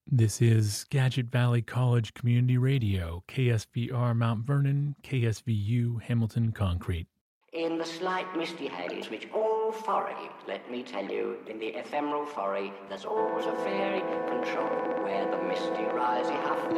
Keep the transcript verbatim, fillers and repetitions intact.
This is Skagit Valley College Community Radio, K S V R Mount Vernon, K S V U Hamilton Concrete. In the slight misty haze which all foray, let me tell you, in the ephemeral foray, there's always a fairy control, where the misty rising half